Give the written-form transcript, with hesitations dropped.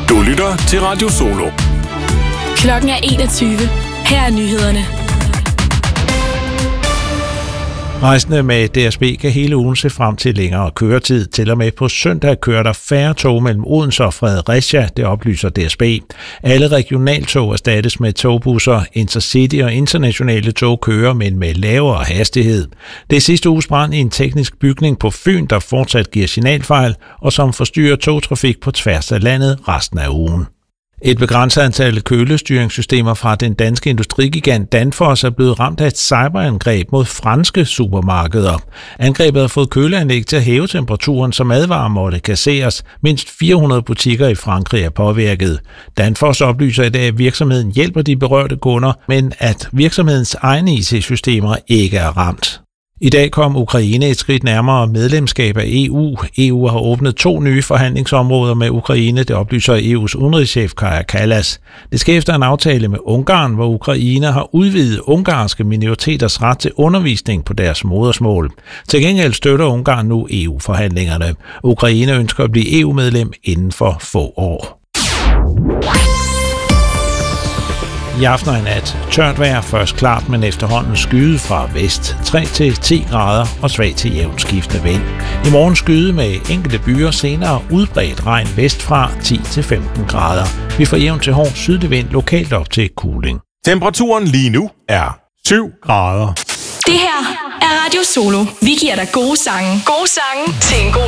Du lytter til Radio Solo. Klokken er 21. Her er nyhederne. Rejsende med DSB kan hele ugen se frem til længere køretid. Til og med på søndag kører der færre tog mellem Odense og Fredericia, det oplyser DSB. Alle regionaltog erstattes med togbusser. Intercity og internationale tog kører, men med lavere hastighed. Det er sidste uges brand i en teknisk bygning på Fyn, der fortsat giver signalfejl, og som forstyrrer togtrafik på tværs af landet resten af ugen. Et begrænset antal kølestyringssystemer fra den danske industrigigant Danfoss er blevet ramt af et cyberangreb mod franske supermarkeder. Angrebet har fået køleanlæg til at hæve temperaturen, som advarer måtte kasseres. Mindst 400 butikker i Frankrig er påvirket. Danfoss oplyser i dag, at virksomheden hjælper de berørte kunder, men at virksomhedens egne IT-systemer ikke er ramt. I dag kom Ukraine et skridt nærmere medlemskab af EU. EU har åbnet 2 nye forhandlingsområder med Ukraine, det oplyser EU's udenrigschef Kaja Kallas. Det sker efter en aftale med Ungarn, hvor Ukraine har udvidet ungarske minoriteters ret til undervisning på deres modersmål. Til gengæld støtter Ungarn nu EU-forhandlingerne. Ukraine ønsker at blive EU-medlem inden for få år. I aften og i nat tørt vejr, først klart, men efterhånden skyde fra vest 3-10 grader og svag til jævnt skiftende vind. I morgen skyde med enkelte byer, senere udbredt regn vestfra 10-15 grader. Vi får jævnt til hård sydlig vind, lokalt op til kuling. Temperaturen lige nu er 7 grader. Det her er Radio Solo. Vi giver dig gode sange. Gode sange til en god